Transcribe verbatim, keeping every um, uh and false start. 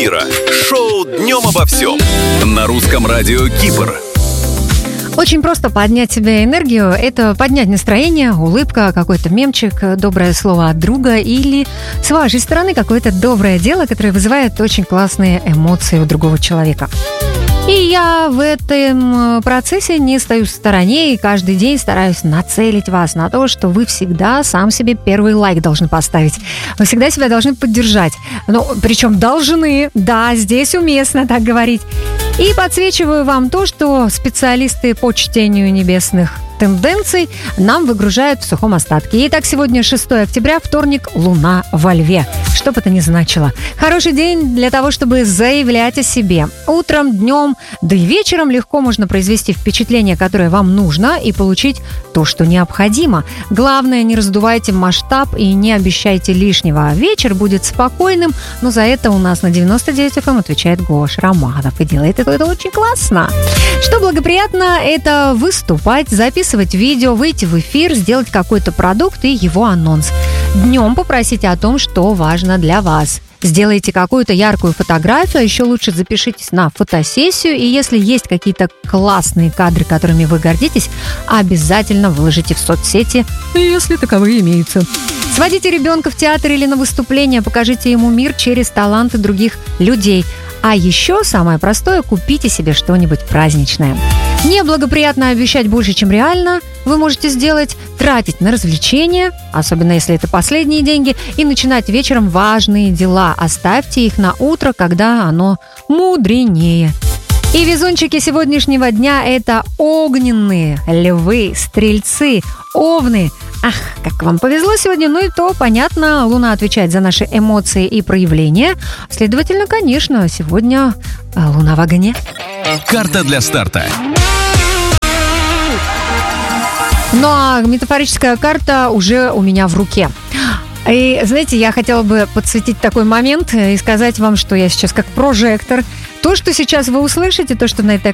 мира. Шоу «Днем обо всем» на русском радио Кипр. Очень просто поднять себе энергию – это поднять настроение, улыбка, какой-то мемчик, доброе слово от друга или с вашей стороны какое-то доброе дело, которое вызывает очень классные эмоции у другого человека. И я в этом процессе не стою в стороне и каждый день стараюсь нацелить вас на то, что вы всегда сам себе первый лайк должны поставить. Вы всегда себя должны поддержать. Ну, причем должны, да, здесь уместно так говорить. И подсвечиваю вам то, что специалисты по чтению небесных тенденций нам выгружают в сухом остатке. Итак, сегодня шестое октября, вторник, луна во льве. Что бы это ни значило. Хороший день для того, чтобы заявлять о себе. Утром, днем, да и вечером легко можно произвести впечатление, которое вам нужно, и получить то, что необходимо. Главное, не раздувайте масштаб и не обещайте лишнего. Вечер будет спокойным, но за это у нас на девяносто девять эф эм отвечает Гоша Романов. И делает это, это очень классно. Что благоприятно, это выступать, записывать видео, выйти в эфир, сделать какой-то продукт и его анонс. Днем попросите о том, что важно для вас. Сделайте какую-то яркую фотографию, а еще лучше запишитесь на фотосессию, и если есть какие-то классные кадры, которыми вы гордитесь, обязательно выложите в соцсети, если таковые имеются. Сводите ребенка в театр или на выступление, покажите ему мир через таланты других людей. А еще самое простое – купите себе что-нибудь праздничное. Неблагоприятно обещать больше, чем реально вы можете сделать, тратить на развлечения, особенно если это последние деньги, и начинать вечером важные дела. Оставьте их на утро, когда оно мудренее. И везунчики сегодняшнего дня – это огненные, львы, стрельцы, овны. Ах, как вам повезло сегодня, ну и то, понятно, Луна отвечает за наши эмоции и проявления. Следовательно, конечно, сегодня Луна в огне. Карта для старта. Ну а метафорическая карта уже у меня в руке. И, знаете, я хотела бы подсветить такой момент и сказать вам, что я сейчас как прожектор. То, что сейчас вы услышите, то, что на этой